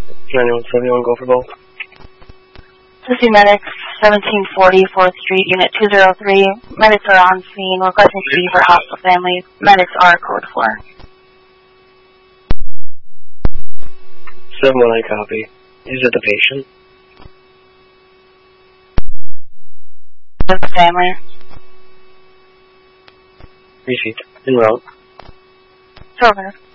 9171, go for both. City Medics, 1740 4th Street, Unit 203. Medics are on scene, requesting duty for hostile families. Medics are code 4. 7-1, I copy. Is it the patient? The family. Receipt. En route. Over.